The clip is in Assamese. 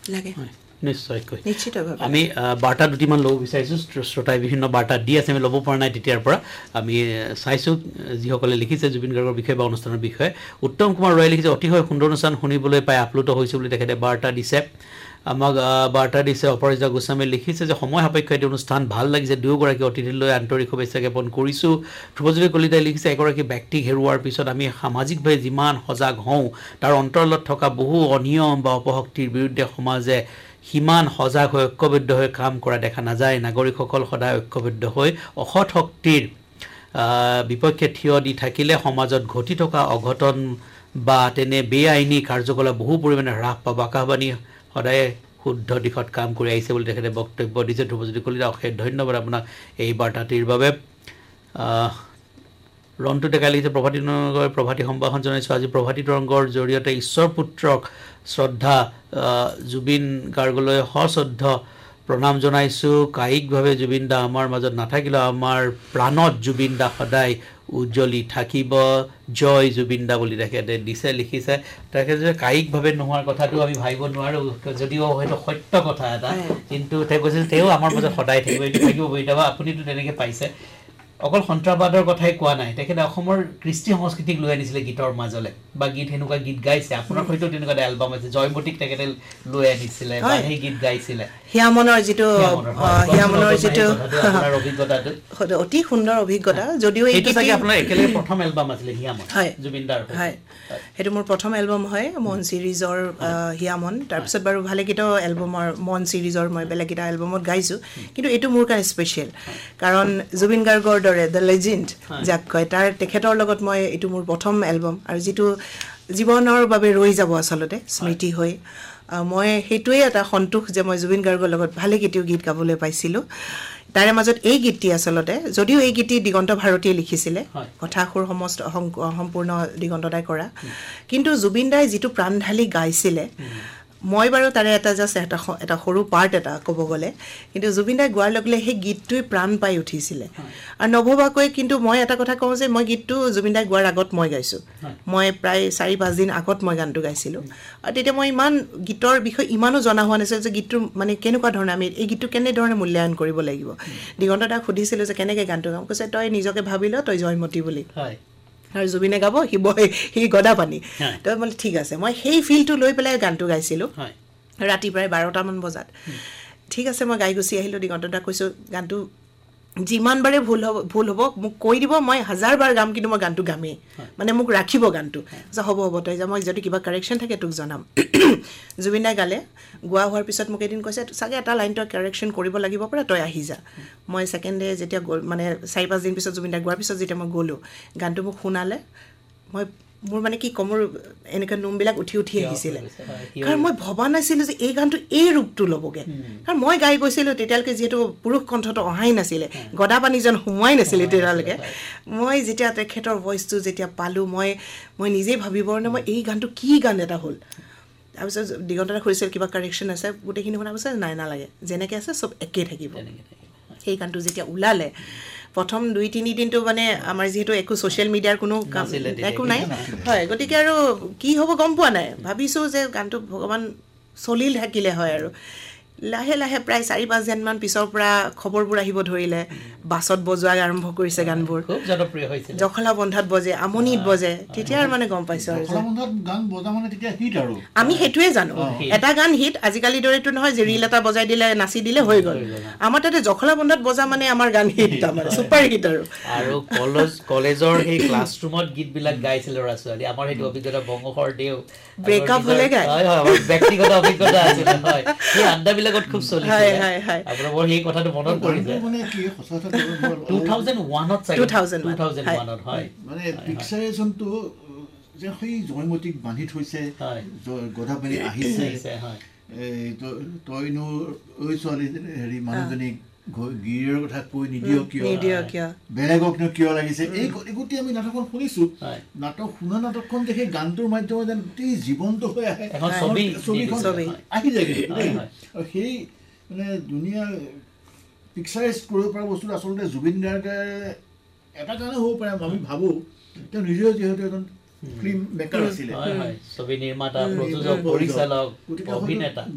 লাগে নিশ্চয়কৈ নিশ্চিতভাৱে আমি বাৰ্তা দুটিমান ল'ব বিচাৰিছোঁ শ্ৰোতাই বিভিন্ন বাৰ্তা দি আছে আমি ল'ব পৰা নাই তেতিয়াৰ পৰা আমি চাইছোঁ যিসকলে লিখিছে জুবিন গাৰ্গৰ বিষয়ে বা অনুষ্ঠানৰ বিষয়ে উত্তম কুমাৰ ৰয়ে লিখিছে অতিশয় সুন্দৰ অনুষ্ঠান শুনিবলৈ পাই আপ্লুত হৈছোঁ বুলি তেখেতে বাৰ্তা দিছে আমাক বাৰ্তা দিছে অপৰাজিতা গোস্বামীয়ে লিখিছে যে সময় সাপেক্ষ এটি অনুষ্ঠান ভাল লাগিছে দুয়োগৰাকী অতিথিলৈ আন্তৰিক শুভেচ্ছা জ্ঞাপন কৰিছোঁ ধ্ৰুৱজ্যোতি কলিতাই লিখিছে এগৰাকী ব্যক্তিক হেৰুৱাৰ পিছত আমি সামাজিকভাৱে যিমান সজাগ হওঁ তাৰ অন্তৰালত থকা বহু অনিয়ম বা অপশক্তিৰ বিৰুদ্ধে সমাজে সিমান সজাগ হৈ ঐক্যবদ্ধ হৈ কাম কৰা দেখা নাযায় নাগৰিকসকল সদায় ঐক্যবদ্ধ হৈ অসৎ শক্তিৰ বিপক্ষে থিয় দি থাকিলে সমাজত ঘটি থকা অঘটন বা তেনে বেআইনী কাৰ্যকলাপ বহু পৰিমাণে হ্ৰাস পাব আকাশবাণী সদায় শুদ্ধ দিশত কাম কৰি আহিছে বুলি তেখেতে বক্তব্য দিছে ধ্ৰুৱজ্যোতি কলিতা অশেষ ধন্যবাদ আপোনাক এই বাৰ্তাটিৰ বাবে ৰন্তু ডেকাই লিখিছে প্ৰভাতী তৰংগৰ প্ৰভাতী সম্ভাষণ জনাইছোঁ আজি প্ৰভাতী তৰংগৰ জৰিয়তে ঈশ্বৰ পুত্ৰক শ্ৰদ্ধা জুবিন গাৰ্গলৈ সশ্ৰদ্ধ প্ৰণাম জনাইছোঁ কায়িকভাৱে জুবিন দা আমাৰ মাজত নাথাকিলেও আমাৰ প্ৰাণত জুবিন দা সদায় উজ্জ্বলি থাকিব জয় জুবিন দা বুলি তেখেতে দিছে লিখিছে তেখেতে যে কায়িকভাৱে নোহোৱাৰ কথাটো আমি ভাবিব নোৱাৰোঁ যদিও হয়তো সত্য কথা এটা কিন্তু তেওঁ কৈছে যে তেওঁ আমাৰ মাজত সদায় থাকিব এইটো থাকিব বৈতাবা আপুনিতো তেনেকৈ পাইছে অকল সন্ত্ৰাসবাদৰ কথাই কোৱা নাই তেখেতে অসমৰ কৃষ্টি সংস্কৃতিক লৈ আনিছিলে গীতৰ মাজলৈ বা গীত সেনেকুৱা গীত গাইছে আপোনাৰ হয়তো তেনেকুৱা এটা এলবাম আছে জয়মতীক তেখেতে লৈ আনিছিলে বা সেই গীত গাইছিলে হিয়ামনৰ যিটো আপোনাৰ অভিজ্ঞতাটো অতি সুন্দৰ অভিজ্ঞতা যদিও এইটো চাগে আপোনাৰ একেলগে প্ৰথম এলবাম আছিলে হিয়ামন জুবিন দাৰ হয় সেইটো মোৰ প্ৰথম এলবাম হয় মন চিৰিজৰ হিয়ামন তাৰপিছত বাৰু ভালেকেইটা এলবামৰ মন চিৰিজৰ মই বেলেগকেইটা এলবামত গাইছোঁ কিন্তু এইটো মোৰ কাৰণে স্পেচিয়েল কাৰণ জুবিন গাৰ্গৰ দৰে দ্য লেজেণ্ড যাক কয় তাৰ তেখেতৰ লগত মই এইটো মোৰ প্ৰথম এলবাম আৰু যিটো জীৱনৰ বাবে ৰৈ যাব আচলতে স্মৃতি হৈ মই সেইটোৱে এটা সন্তোষ যে মই জুবিন গাৰ্গৰ লগত ভালেকেইটাও গীত গাবলৈ পাইছিলোঁ তাৰে মাজত এই গীতটি আচলতে যদিও এই গীতটি দিগন্ত ভাৰতীয়ে লিখিছিলে কথাসুৰ সম্পূৰ্ণ দিগন্তদাই কৰা কিন্তু জুবিন দাই যিটো প্ৰাণ ঢালি গাইছিলে মই বাৰু তাৰে এটা জাষ্ট এটা সৰু পাৰ্ট এটা ক'ব গ'লে কিন্তু জুবিন দাই গোৱাৰ লগে লগে সেই গীতটোৱে প্ৰাণ পাই উঠিছিলে আৰু নভবাকৈ কিন্তু মই এটা কথা কওঁ যে মই গীতটো জুবিন দাই গোৱাৰ আগত মই গাইছোঁ মই প্ৰায় 4-5 দিন আগত মই গানটো গাইছিলোঁ আৰু তেতিয়া মই ইমান গীতৰ বিষয়ে ইমানো জনা হোৱা নাছিল যে গীতটো মানে কেনেকুৱা ধৰণে আমি এই গীতটো কেনেধৰণে মূল্যায়ন কৰিব লাগিব দিগন্ত দাক সুধিছিলোঁ যে কেনেকৈ গানটো গাম কৈছে তই নিজকে ভাবি ল তই জয়মতী বুলি আৰু জুবিনে গাব সি গদাপানী তই বোলে ঠিক আছে মই সেই ফিলটো লৈ পেলাই গানটো গাইছিলোঁ ৰাতি প্ৰায় 12টামান বজাত ঠিক আছে মই গাই গুচি আহিলোঁ দিগন্ত দাক কৈছোঁ গানটো যিমান বাৰে ভুল হ'ব মোক কৈ দিব মই 1000 বাৰ গাম কিন্তু মই গানটো গামেই মানে মোক ৰাখিব গানটো যে হ'ব তই যে মই যদি কিবা কাৰেকশ্যন থাকে তোক জনাম জুবিন দাই গালে গোৱা হোৱাৰ পিছত মোক এদিন কৈছে চাগে এটা লাইন তই কাৰেকশ্যন কৰিব লাগিব পাৰে তই আহি যা মই ছেকেণ্ড ডে যেতিয়া মানে 4-5 দিন পিছত জুবিন দাই গোৱাৰ পিছত যেতিয়া মই গ'লোঁ গানটো মোক শুনালে মই মোৰ মানে কি কমৰ এনেকুৱা নোমবিলাক উঠি আহিছিলে কাৰণ মই ভবা নাছিলোঁ যে এই গানটো এই ৰূপটো ল'বগৈ কাৰণ মই গাই গৈছিলোঁ তেতিয়ালৈকে যিহেতু পুৰুষ কণ্ঠটো অহাই নাছিলে গদাপানীজন সোমোৱাই নাছিলে তেতিয়ালৈকে মই যেতিয়া তেখেতৰ ভইচটো যেতিয়া পালোঁ মই নিজেই ভাবিব নে মই এই গানটো কি গান এটা হ'ল তাৰপিছত দিগন্ত দাই সুধিছিল কিবা কাৰেকশ্যন আছে গোটেইখিনি শুনা কৈছে নাই নালাগে যেনেকৈ আছে চব একেই থাকিব সেই গানটো যেতিয়া ওলালে প্ৰথম 2-3 দিনটো মানে আমাৰ যিহেতু একো ছ'চিয়েল মিডিয়াৰ কোনো একো নাই হয় গতিকে আৰু কি হ'ব গম পোৱা নাই ভাবিছোঁ যে গানটো ভগৱান চলিল থাকিলে হয় আৰু লাহে লাহে প্ৰায় 4-5 দিনমান পিছৰ পৰা খবৰবোৰ আহিব ধৰিলে বাছত বজোৱা আৰম্ভ কৰিছে গানবোৰ খুব জনপ্ৰিয় হৈছিল জখলা বন্ধাত বজে আমনিত বজে তেতিয়া মানে গম পাইছোঁ আৰু আমি সেইটোৱে জানো এটা গান হিট আজিকালি দৰেতো নহয় যে ৰিল এটা বজাই দিলে নাচি দিলে হৈ গ'ল আমাৰ তাতে জখলা বন্ধাত বজা মানে আমাৰ গান হিট তাৰমানে ছুপাৰ হিট আৰু কলেজৰ সেই ক্লাছৰুমত গীতবিলাক গাইছিল ল'ৰা ছোৱালী আমাৰ সেইটো অভিজ্ঞতা বংগশৰ দেও ব্ৰেকআপ হ'লে গায় ব্যক্তিগত অভিজ্ঞতা আছিল হয় সেই আড্ডাবিলাকত খুব চলিছিল আপোনাৰ মোৰ সেই কথাটো মনত পৰিছে 2001 হয় মানে পিকচাৰেশ্যনটো যে সেই জয়মতীক বান্ধি থৈছে গদাপানী আহিছে তইনো ঐ ছোৱালী হেৰি মানুহজনীক গিৰিৰ কথা কৈ নিদিয় কিয় বেলেগকনো কিয় লাগিছে এই গোটেই আমি নাটকখন শুনিছোঁ নাটকখন দেখি গানটোৰ মাধ্যমে যেন গোটেই জীৱন্ত হৈ আহে ছবিখন আহি যায় আৰু সেই মানে ধুনীয়া পিকচাৰাইজ কৰিব পৰা বস্তুটো আচলতে জুবিন গাৰ্গে এটা কাৰণে হ'ব পাৰে আমি ভাবোঁ তেওঁ নিজেও যিহেতু এজন ফিল্ম মেকাৰ আছিলে ছবি নিৰ্মাতা প্ৰযোজক পৰিচালক অভিনেতা